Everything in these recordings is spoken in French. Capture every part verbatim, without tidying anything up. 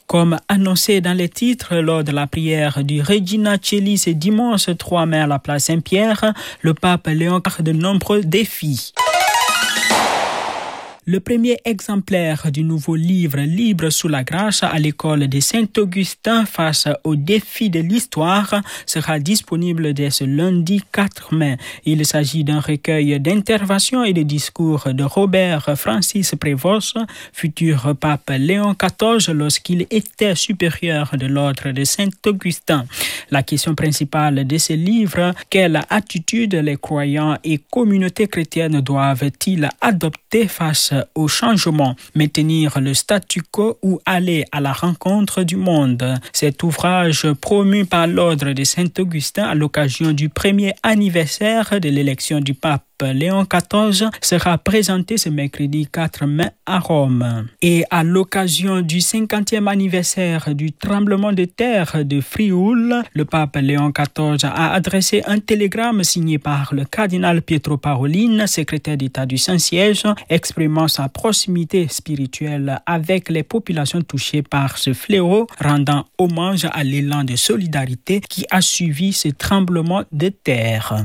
Comme annoncé dans les titres lors de la prière du Regina Coeli ce dimanche trois mai à la place Saint-Pierre, le pape Léon a de nombreux défis. Le premier exemplaire du nouveau livre Libre sous la grâce à l'école de Saint-Augustin face aux défis de l'histoire sera disponible dès ce lundi quatre mai. Il s'agit d'un recueil d'interventions et de discours de Robert Francis Prévost, futur pape Léon quatorze lorsqu'il était supérieur de l'ordre de Saint-Augustin. La question principale de ce livre, quelle attitude les croyants et communautés chrétiennes doivent-ils adopter face au changement, maintenir le statu quo ou aller à la rencontre du monde. Cet ouvrage promu par l'ordre de Saint-Augustin à l'occasion du premier anniversaire de l'élection du pape Léon quatorze sera présenté ce mercredi quatre mai à Rome. Et à l'occasion du cinquantième anniversaire du tremblement de terre de Frioul, le pape Léon quatorze a adressé un télégramme signé par le cardinal Pietro Parolin, secrétaire d'État du Saint-Siège, exprimant sa proximité spirituelle avec les populations touchées par ce fléau, rendant hommage à l'élan de solidarité qui a suivi ce tremblement de terre.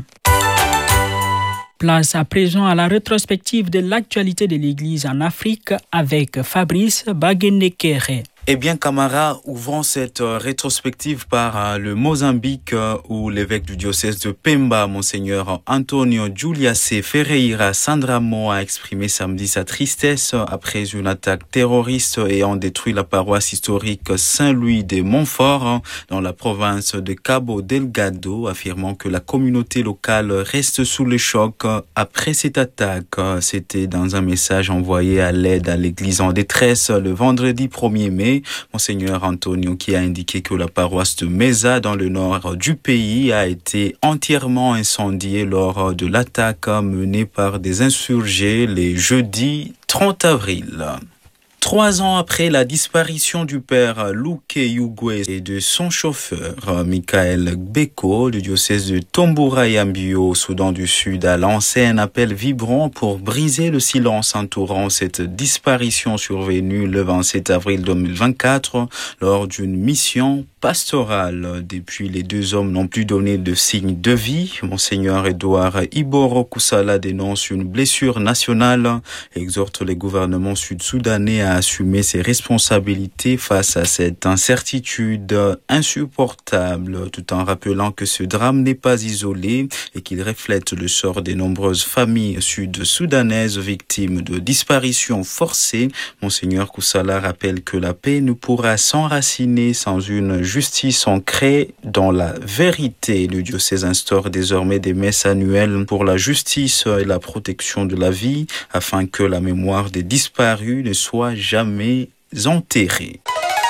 Place à présent à la rétrospective de l'actualité de l'Église en Afrique avec Fabrice Bagenekere. Eh bien, camarades, ouvrons cette euh, rétrospective par euh, le Mozambique euh, où l'évêque du diocèse de Pemba, Monseigneur Antonio Juliace Ferreira Sandramo, a exprimé samedi sa tristesse après une attaque terroriste ayant détruit la paroisse historique Saint-Louis de Montfort hein, dans la province de Cabo Delgado, affirmant que la communauté locale reste sous le choc après cette attaque. C'était dans un message envoyé à l'aide à l'église en détresse le vendredi premier mai. Monseigneur Antonio qui a indiqué que la paroisse de Mesa dans le nord du pays a été entièrement incendiée lors de l'attaque menée par des insurgés les jeudis trente avril. Trois ans après la disparition du père Luke Yugwe et de son chauffeur, Michael Beko, du diocèse de Tomboura-Yambio au Soudan du Sud, a lancé un appel vibrant pour briser le silence entourant cette disparition survenue le vingt-sept avril deux mille vingt-quatre lors d'une mission pastorale. Depuis, les deux hommes n'ont plus donné de signe de vie. Monseigneur Edouard Iboro Kusala dénonce une blessure nationale et exhorte les gouvernements sud-soudanais à assumer ses responsabilités face à cette incertitude insupportable, tout en rappelant que ce drame n'est pas isolé et qu'il reflète le sort des nombreuses familles sud-soudanaises victimes de disparitions forcées. Monseigneur Kusala rappelle que la paix ne pourra s'enraciner sans une justice ancrée dans la vérité. Le diocèse instaure désormais des messes annuelles pour la justice et la protection de la vie afin que la mémoire des disparus ne soit jamais enterrée.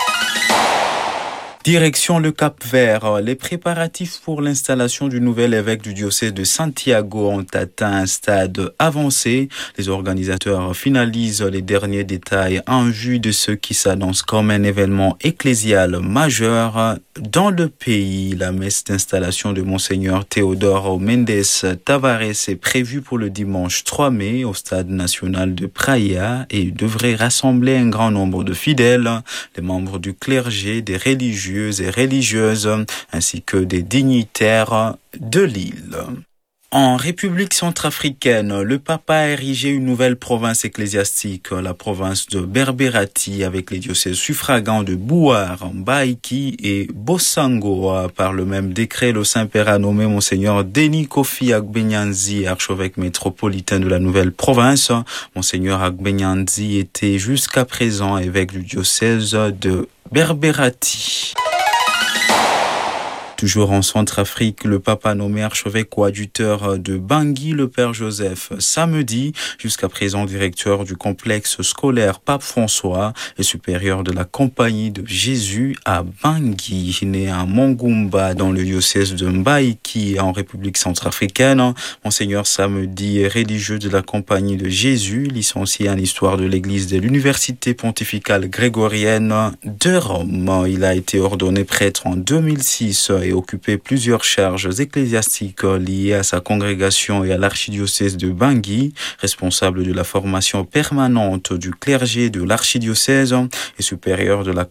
Direction le Cap-Vert. Les préparatifs pour l'installation du nouvel évêque du diocèse de Santiago ont atteint un stade avancé. Les organisateurs finalisent les derniers détails en vue de ce qui s'annonce comme un événement ecclésial majeur dans le pays. La messe d'installation de Monseigneur Théodore Mendes Tavares est prévue pour le dimanche trois mai au stade national de Praia et devrait rassembler un grand nombre de fidèles, les membres du clergé, des religieux et religieuses, ainsi que des dignitaires de l'île. En République centrafricaine, le pape a érigé une nouvelle province ecclésiastique, la province de Berberati, avec les diocèses suffragants de Bouar, Mbaïki et Bossango. Par le même décret, le Saint-Père a nommé Monseigneur Denis Kofi Agbenyanzi, archevêque métropolitain de la nouvelle province. Monseigneur Agbenyanzi était jusqu'à présent évêque du diocèse de Berberati. Toujours en Centrafrique, le pape a nommé archevêque coadjuteur de Bangui le père Joseph samedi, jusqu'à présent directeur du complexe scolaire Pape François et supérieur de la Compagnie de Jésus à Bangui. Né à Mongumba dans le diocèse de Mbaïki en République centrafricaine, Monseigneur samedi est religieux de la Compagnie de Jésus, licencié en histoire de l'Église de l'Université pontificale grégorienne de Rome. Il a été ordonné prêtre en deux mille six et occupé plusieurs charges ecclésiastiques liées à sa congrégation et à l'archidiocèse de Bangui, responsable de la formation permanente du clergé de l'archidiocèse et supérieur de la